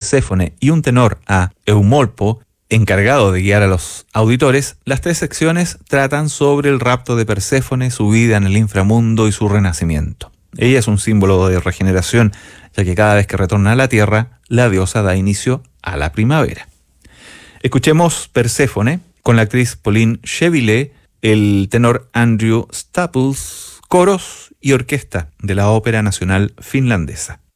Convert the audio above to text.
Perséfone y un tenor a Eumolpo, encargado de guiar a los auditores, las 3 secciones tratan sobre el rapto de Perséfone, su vida en el inframundo y su renacimiento. Ella es un símbolo de regeneración, ya que cada vez que retorna a la tierra, la diosa da inicio a la primavera. Escuchemos Perséfone con la actriz Pauline Chevillet, el tenor Andrew Staples, coros y orquesta de la Ópera Nacional Finlandesa.